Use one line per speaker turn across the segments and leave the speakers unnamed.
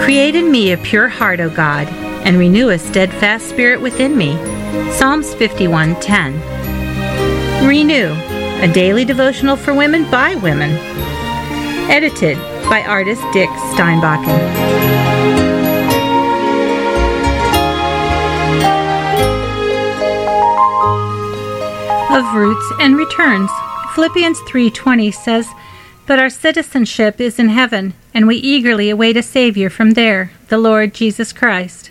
Create in me a pure heart, O God, and renew a steadfast spirit within me. Psalms 51:10. Renew, a daily devotional for women by women. Edited by artist Dick Steinbachen. Of roots and returns. Philippians 3:20 says, "But our citizenship is in heaven, and we eagerly await a Savior from there, the Lord Jesus Christ."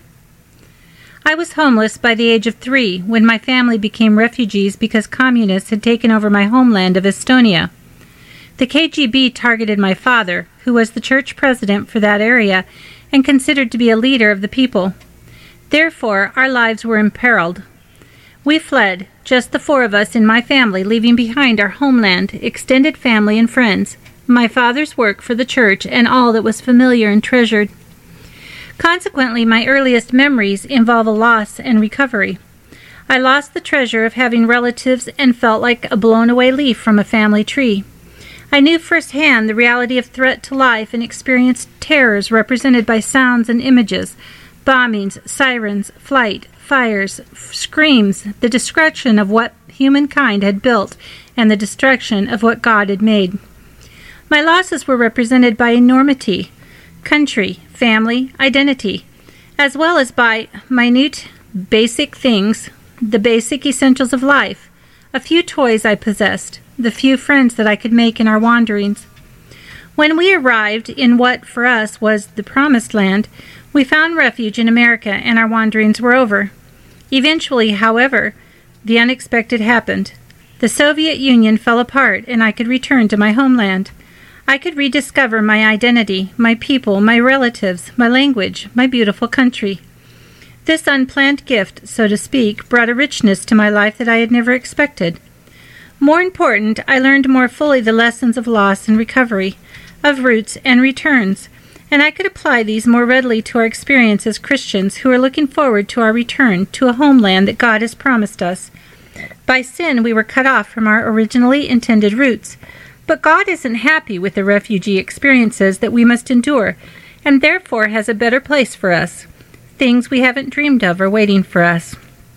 I was homeless by the age of 3 when my family became refugees because communists had taken over my homeland of Estonia. The KGB targeted my father, who was the church president for that area and considered to be a leader of the people. Therefore, our lives were imperiled. We fled, just the 4 of us in my family, leaving behind our homeland, extended family and friends, my father's work for the church, and all that was familiar and treasured. Consequently, my earliest memories involve a loss and recovery. I lost the treasure of having relatives and felt like a blown-away leaf from a family tree. I knew firsthand the reality of threat to life and experienced terrors represented by sounds and images, bombings, sirens, flight, fires, screams, the destruction of what humankind had built, and the destruction of what God had made. My losses were represented by enormity, country, family, identity, as well as by minute, basic things, the basic essentials of life, a few toys I possessed, the few friends that I could make in our wanderings. When we arrived in what for us was the promised land, we found refuge in America and our wanderings were over. Eventually, however, the unexpected happened. The Soviet Union fell apart and I could return to my homeland. I could rediscover my identity, my people, my relatives, my language, my beautiful country. This unplanned gift, so to speak, brought a richness to my life that I had never expected. More important, I learned more fully the lessons of loss and recovery, of roots and returns, and I could apply these more readily to our experience as Christians who are looking forward to our return to a homeland that God has promised us. By sin, we were cut off from our originally intended roots. But God isn't happy with the refugee experiences that we must endure, and therefore has a better place for us. Things we haven't dreamed of are waiting for us.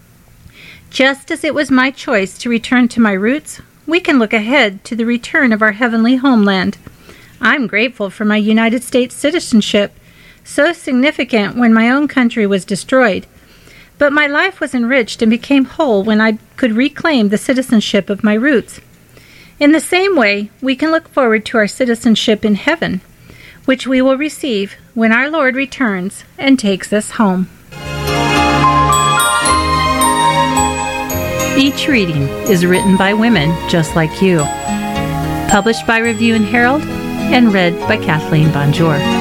Just as it was my choice to return to my roots, we can look ahead to the return of our heavenly homeland. I'm grateful for my United States citizenship, so significant when my own country was destroyed. But my life was enriched and became whole when I could reclaim the citizenship of my roots. In the same way, we can look forward to our citizenship in heaven, which we will receive when our Lord returns and takes us home. Each reading is written by women just like you. Published by Review and Herald and read by Kathleen Bonjour.